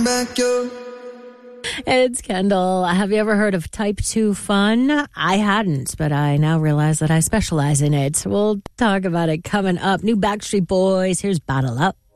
It's Kendall. Have you ever heard of Type 2 fun? I hadn't, but I now realize that I specialize in it. We'll talk about it coming up. New Backstreet Boys. Here's Bottle Up.